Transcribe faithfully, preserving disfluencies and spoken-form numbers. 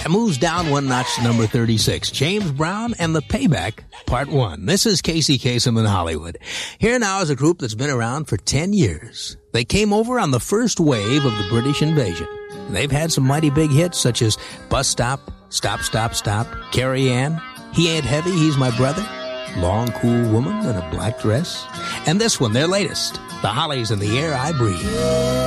That moves down one notch to number thirty-six. James Brown and the Payback, Part one. This is Casey Kasem in Hollywood. Here now is a group that's been around for ten years. They came over on the first wave of the British invasion. They've had some mighty big hits such as Bus Stop, Stop, Stop, Stop, Carrie Ann, He Ain't Heavy, He's My Brother, Long Cool Woman in a Black Dress, and this one, their latest, The Hollies in the Air I Breathe.